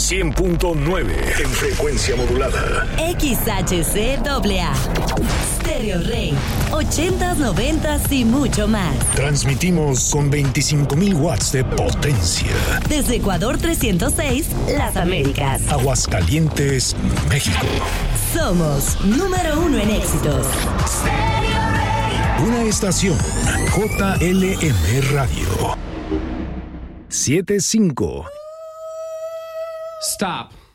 100.9 en frecuencia modulada. XHCAA. Stereo Rey. 80s, 90s y mucho más. Transmitimos con 25,000 watts de potencia. Desde Ecuador 306, Las Américas. Aguascalientes, México. Somos número 1 en éxitos. Una estación JLM Radio. 75. Stop.